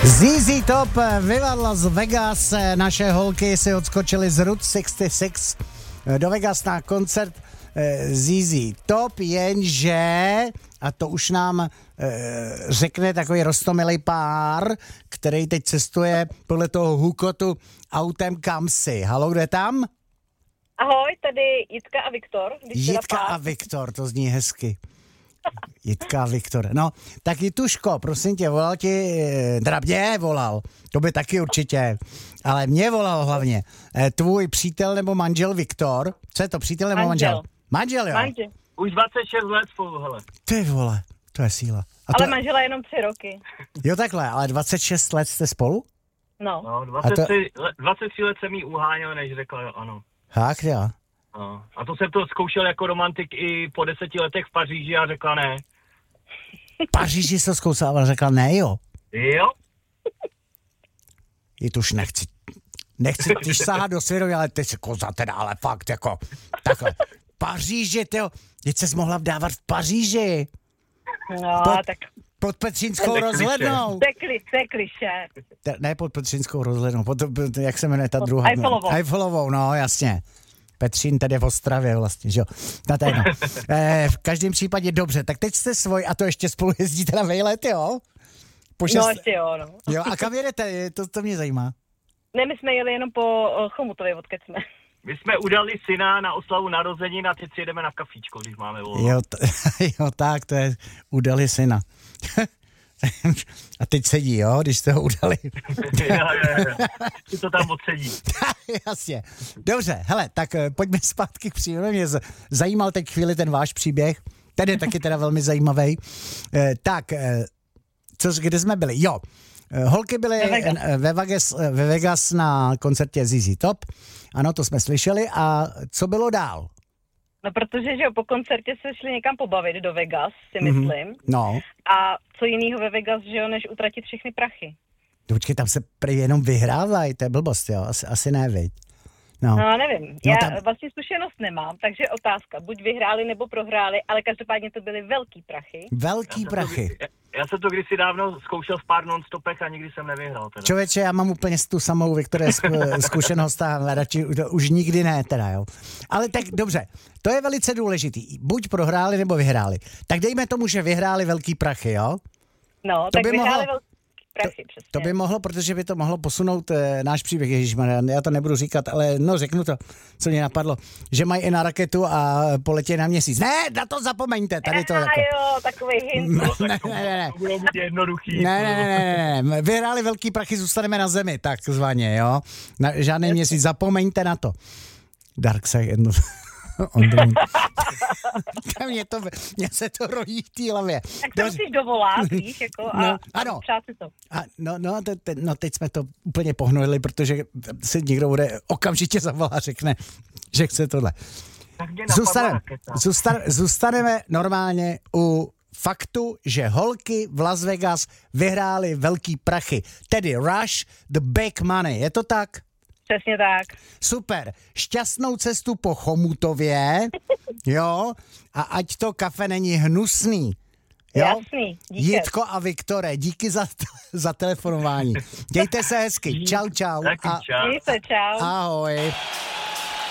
ZZ Top vyvadla z Vegas, naše holky si odskočily z Route 66 do Vegas na koncert ZZ Top, jenže, a to už nám řekne takový roztomilý pár, který teď cestuje podle toho hukotu autem kamsi. Halo, kdo je tam? Ahoj, tady Jitka a Viktor. Jitka a Viktor, to zní hezky. Jitka a Viktor. No, tak Jituško, prosím tě, volal ti, mě volal, to by taky určitě, ale mě volal hlavně tvůj přítel nebo manžel Viktor. Co je to, přítel nebo manžel? Manžel, jo. Manžel. Už 26 let spolu, hele. Ty vole, to je síla. Ale manžela jenom 3 roky. Jo takhle, ale 26 let jste spolu? No 23 let jsem jí uháněl, než řekla jo, ano. Tak jo. No. A to jsem to zkoušel jako romantik i po 10 letech v Paříži a řekla ne. Paříži se zkoušel a řekla ne, jo? Jo? Jituš, nechci když sáhat do svědomí, ale ty si koza teda, ale fakt jako takhle. Paříži, tyjo, teď ses mohla vdávat v Paříži. No, tak... Pod Petřínskou rozhlednou. To je klišé. Ne pod Petřínskou rozhlednou, jak se jmenuje ta druhá? Eiffelovou, no jasně. Petřín tedy v Ostravě vlastně, že jo. V každém případě dobře, tak teď jste svoj a to ještě spolu jezdíte na vejlet, jo? No ještě jo, no. Jo, a kam jedete? To mě zajímá. Ne, my jsme jeli jenom po Chomutově, odkud jsme. My jsme udali syna na oslavu narozenin a teď si jedeme na kafíčko, když máme volno. Jo, tak, to je udali syna. A teď sedí, jo, když jste ho udali. Jo. Ty to tam odsedí. Jasně. Dobře, hele, tak pojďme zpátky k příběhu. Mě zajímal teď chvíli ten váš příběh. Ten je taky teda velmi zajímavý. Kde jsme byli? Jo. Holky byly ve Vegas na koncertě ZZ Top. Ano, to jsme slyšeli. A co bylo dál? No, protože, že jo, po koncertě se šli někam pobavit do Vegas, si myslím. No. A co jinýho ve Vegas, že jo, než utratit všechny prachy. Počkej, tam se prý jenom vyhrávají, to je blbost, jo, asi ne, viď? No, nevím, já vlastně zkušenost nemám, takže otázka, buď vyhráli nebo prohráli, ale každopádně to byly velký prachy. Velký prachy. Já jsem to kdysi dávno zkoušel v pár non-stopech a nikdy jsem nevyhrál. Teda. Člověče, já mám úplně tu samou Viktore zkušenost a radši už nikdy ne teda, jo. Ale tak dobře, to je velice důležitý. Buď prohráli nebo vyhráli. Tak dejme tomu, že vyhráli velký prachy, jo? No, to tak vyhráli velký prachy, přesně. To by mohlo, protože by to mohlo posunout náš příběh, ježišmarja, já to nebudu říkat, ale řeknu to, co mě napadlo, že mají i na raketu a poletí na Měsíc. Ne, na to zapomeňte, tady to. Jo, takovej hint. Ne. To bylo jednoduchý. Ne. Vyhráli velký prachy, zůstaneme na Zemi, takzvaně, jo. Žádný Měsíc, zapomeňte na to. Dark Side Mně se to rojí v té hlavě. Tak to musíš dovolat, víš, jako a přát si to. No, teď jsme to úplně pohnuli, protože si někdo bude okamžitě zavolá a řekne, že chce tohle. Zůstaneme normálně u faktu, že holky v Las Vegas vyhrály velký prachy. Tedy Rush the Big Money. Je to tak? Přesně tak. Super. Šťastnou cestu po Chomutově, jo? A ať to kafe není hnusný. Jo? Jasný, díky. Jitko a Viktore, díky za telefonování. Dějte se hezky. Čau. Taky čau. Čau. Ahoj.